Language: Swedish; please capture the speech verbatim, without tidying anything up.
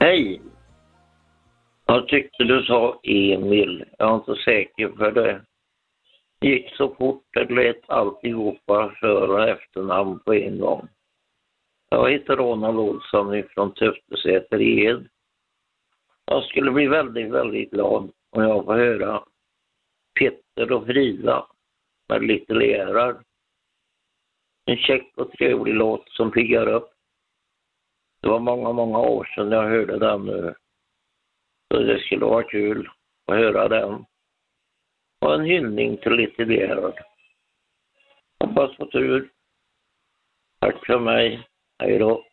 Hej! Jag tyckte du sa Emil. Jag är inte säker för det. Det gick så fort, det lät alltihopa för- och efternamn på en gång. Jag heter Ronald Olsson från Töftesäter i Ed. Jag skulle bli väldigt, väldigt glad om jag får höra Petter och Frida med lite lerar. En check och trevlig låt som piggar upp. Det var många, många år sedan jag hörde den nu. Så det skulle vara kul att höra den. Och en hyllning till lite lerar. Hoppas på tur. Tack för mig. Hej då.